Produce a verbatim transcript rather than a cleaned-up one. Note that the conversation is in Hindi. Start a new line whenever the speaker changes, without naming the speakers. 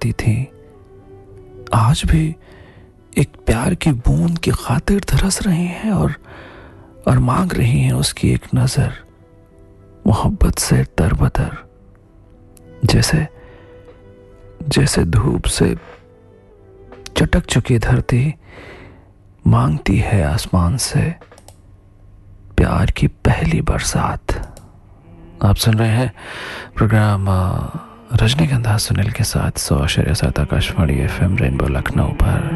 करती थी, आज भी एक प्यार की बूंद की खातिर तरस रही हैं और और मांग रही हैं उसकी एक नजर, मोहब्बत से तरबतर। जैसे जैसे धूप से चटक चुकी धरती मांगती है आसमान से प्यार की पहली बरसात। आप सुन रहे हैं प्रोग्राम रजनीगंधा सुनील के साथ सौ Akashvani F M rainbow Lucknow पर।